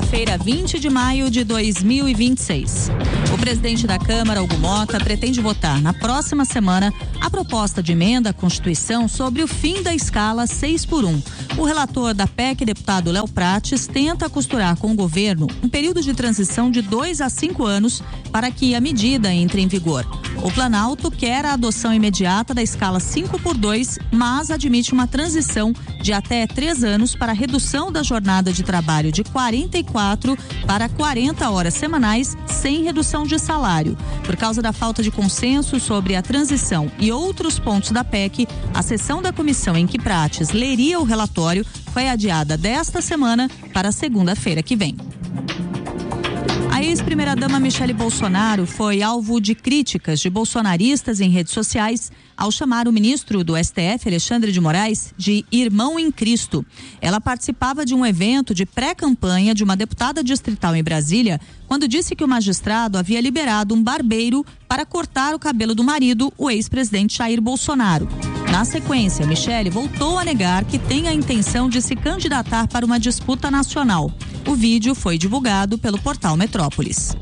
quinta-feira, 20 de maio de 2026. O presidente da Câmara, Hugo Mota, pretende votar na próxima semana a proposta de emenda à Constituição sobre o fim da escala 6x1. O relator da PEC, deputado Léo Prates, tenta costurar com o governo um período de transição de 2 a 5 anos para que a medida entre em vigor. O Planalto quer a adoção imediata da escala 5x2, mas admite uma transição de até 3 anos para a redução da jornada de trabalho de 44 para 40 horas semanais, sem redução de salário. Por causa da falta de consenso sobre a transição e outros pontos da PEC, a sessão da comissão em que Prates leria o relatório foi adiada desta semana para segunda-feira que vem. A ex-primeira-dama Michele Bolsonaro foi alvo de críticas de bolsonaristas em redes sociais ao chamar o ministro do STF, Alexandre de Moraes, de irmão em Cristo. Ela participava de um evento de pré-campanha de uma deputada distrital em Brasília, quando disse que o magistrado havia liberado um barbeiro para cortar o cabelo do marido, o ex-presidente Jair Bolsonaro. Na sequência, Michele voltou a negar que tem a intenção de se candidatar para uma disputa nacional. O vídeo foi divulgado pelo portal Metrópolis.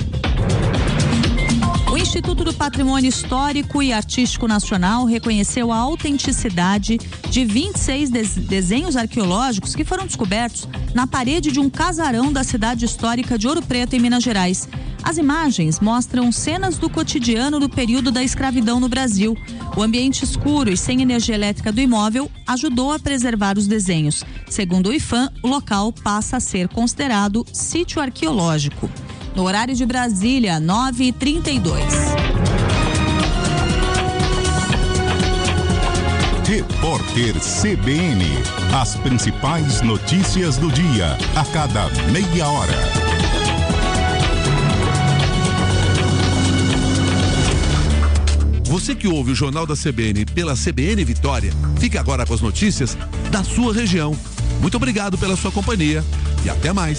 O Instituto do Patrimônio Histórico e Artístico Nacional reconheceu a autenticidade de 26 desenhos arqueológicos que foram descobertos na parede de um casarão da cidade histórica de Ouro Preto, em Minas Gerais. As imagens mostram cenas do cotidiano do período da escravidão no Brasil. O ambiente escuro e sem energia elétrica do imóvel ajudou a preservar os desenhos. Segundo o IPHAN, o local passa a ser considerado sítio arqueológico. No horário de Brasília, 9h32. Repórter CBN. As principais notícias do dia, a cada meia hora. Você que ouve o Jornal da CBN pela CBN Vitória, fica agora com as notícias da sua região. Muito obrigado pela sua companhia e até mais.